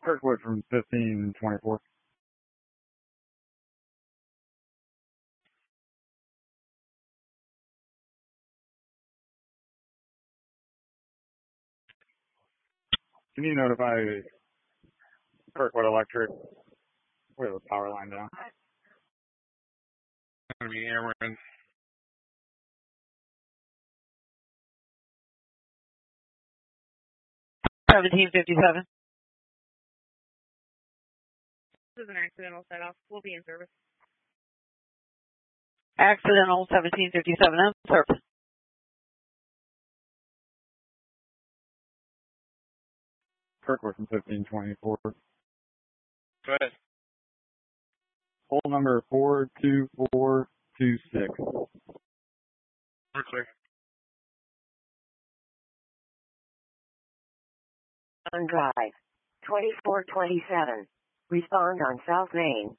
Kirkwood from 1524. Can you notify Kirkwood Electric? We have a power line down. Going to be Ameren. $17.57. This is an accidental set off. We'll be in service. Accidental 1757 in service. Kirkwood from 1524. Go ahead. Poll number 42426. We're clear. On drive. 2427. Respond on South Main.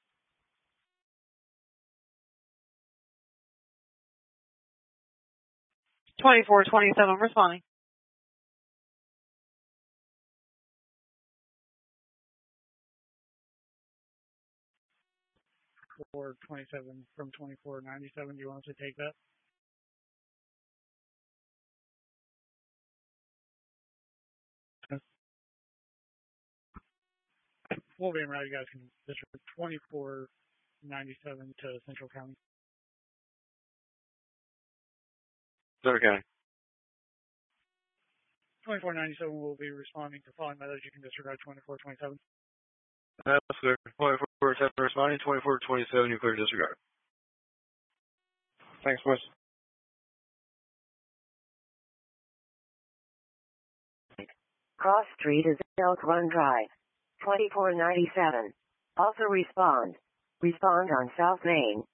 $24.27 responding. $427 from 2497. Do you want us to take that? We'll be in route. You guys can district 2497 to Central County. Central County. 2497 will be responding to following methods. You can disregard 2427. That's clear. 2427 responding. 2427 you clear disregard. Thanks, boys. Cross Street is Elk Run Drive. 2497. Also respond. Respond on South Main.